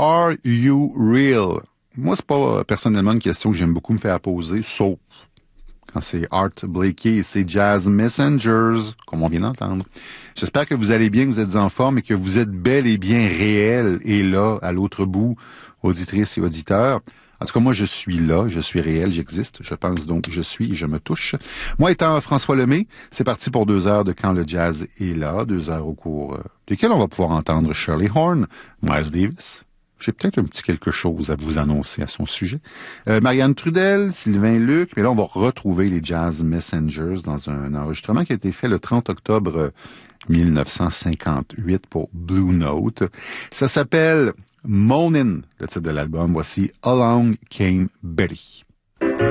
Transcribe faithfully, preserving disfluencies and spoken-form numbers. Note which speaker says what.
Speaker 1: Are you real? Moi, c'est pas personnellement une question que j'aime beaucoup me faire poser, sauf quand c'est Art Blakey et ses Jazz Messengers, comme on vient d'entendre. J'espère que vous allez bien, que vous êtes en forme et que vous êtes bel et bien réel et là, à l'autre bout, auditrices et auditeurs. En tout cas, moi, je suis là, je suis réel, j'existe, je pense donc je suis et je me touche. Moi, étant François Lemay, c'est parti pour deux heures de Quand le jazz est là, deux heures au cours euh, desquelles on va pouvoir entendre Shirley Horn, Miles Davis. J'ai peut-être un petit quelque chose à vous annoncer à son sujet. Euh, Marianne Trudel, Sylvain Luc, mais là, on va retrouver les Jazz Messengers dans un enregistrement qui a été fait le trente octobre mille neuf cent cinquante-huit pour Blue Note. Ça s'appelle Moanin', le titre de l'album. Voici Along Came Betty.